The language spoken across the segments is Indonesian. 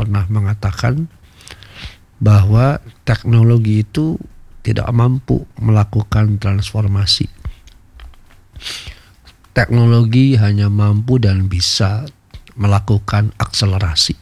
pernah mengatakan bahwa teknologi itu tidak mampu melakukan transformasi. Teknologi hanya mampu dan bisa melakukan akselerasi.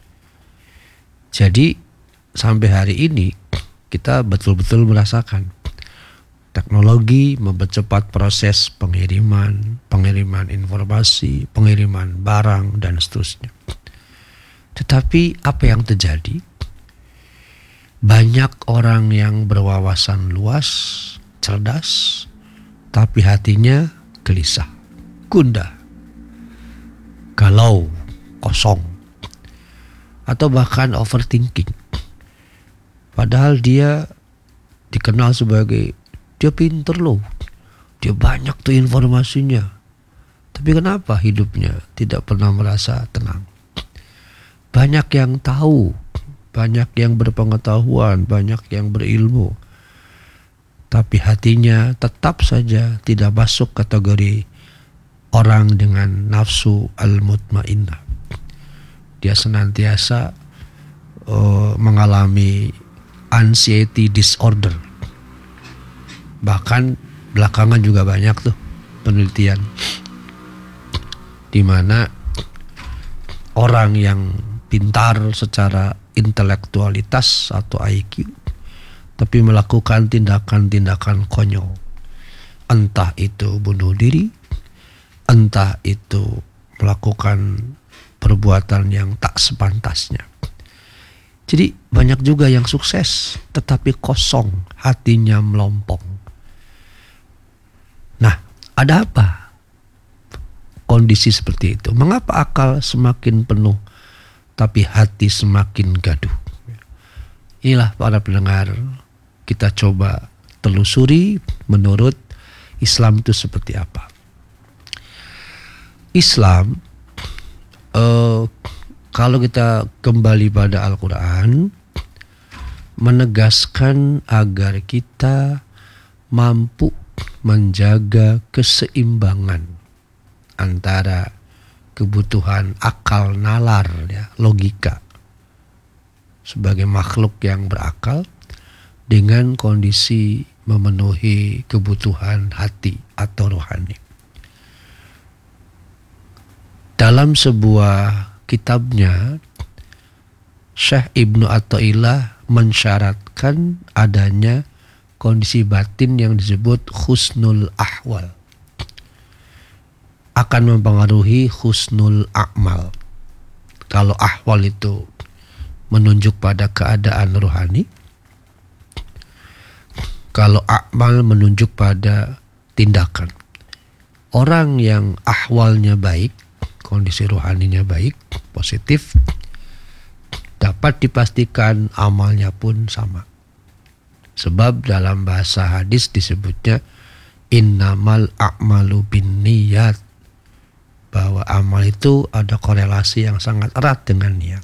Jadi sampai hari ini kita betul-betul merasakan teknologi mempercepat proses pengiriman informasi, pengiriman barang, dan seterusnya. Tetapi apa yang terjadi? Banyak orang yang berwawasan luas, cerdas, tapi hatinya gelisah, gundah, galau, kosong, atau bahkan overthinking. Padahal dia dikenal sebagai dia pinter loh, dia banyak tuh informasinya. Tapi kenapa hidupnya tidak pernah merasa tenang? Banyak yang tahu, banyak yang berpengetahuan, banyak yang berilmu, tapi hatinya tetap saja tidak masuk kategori orang dengan nafsu al-mutmainnah. Dia senantiasa mengalami anxiety disorder. Bahkan belakangan juga banyak tuh penelitian di mana orang yang pintar secara intelektualitas atau IQ tapi melakukan tindakan-tindakan konyol, entah itu bunuh diri, entah itu melakukan perbuatan yang tak sepantasnya. Jadi banyak juga yang sukses tetapi kosong, hatinya melompong. Nah, ada apa kondisi seperti itu? Mengapa akal semakin penuh tapi hati semakin gaduh? Inilah para pendengar, kita coba telusuri menurut Islam itu seperti apa. Islam, kalau kita kembali pada Al-Quran, menegaskan agar kita mampu menjaga keseimbangan antara kebutuhan akal nalar, ya, logika sebagai makhluk yang berakal dengan kondisi memenuhi kebutuhan hati atau rohani. Dalam sebuah kitabnya, Syekh Ibnu Athaillah mensyaratkan adanya kondisi batin yang disebut husnul ahwal akan mempengaruhi husnul a'mal. Kalau ahwal itu menunjuk pada keadaan rohani, kalau a'mal menunjuk pada tindakan. Orang yang ahwalnya baik, kondisi rohaninya baik, positif, dapat dipastikan amalnya pun sama. Sebab dalam bahasa hadis disebutnya innamal a'malu binniyat, bahwa amal itu ada korelasi yang sangat erat dengan niat.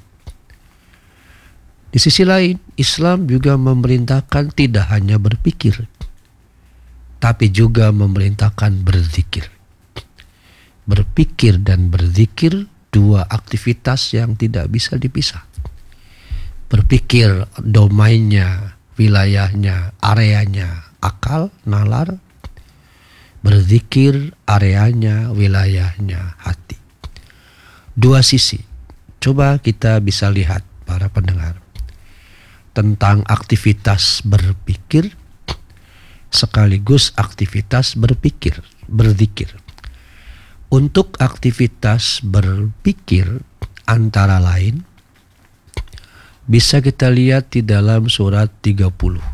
Di sisi lain, Islam juga memerintahkan tidak hanya berpikir, tapi juga memerintahkan berzikir. Berpikir dan berzikir dua aktivitas yang tidak bisa dipisah. Berpikir domainnya, wilayahnya, areanya akal, nalar. Berzikir areanya, wilayahnya hati. Dua sisi. Coba kita bisa lihat para pendengar tentang aktivitas berpikir sekaligus aktivitas berzikir. Untuk aktivitas berpikir antara lain bisa kita lihat di dalam surat 30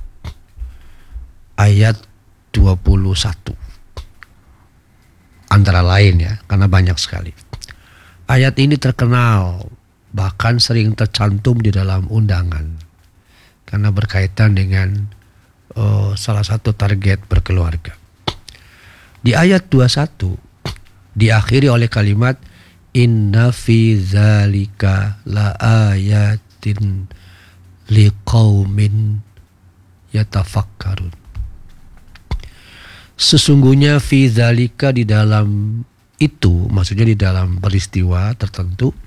ayat 21. Antara lain, ya, karena banyak sekali. Ayat ini terkenal, bahkan sering tercantum di dalam undangan karena berkaitan dengan salah satu target berkeluarga. Di ayat 21 diakhiri oleh kalimat inna fi dzalika la ayatin liqaumin yatafakkarun. Sesungguhnya fi dzalika, di dalam itu, maksudnya di dalam peristiwa tertentu,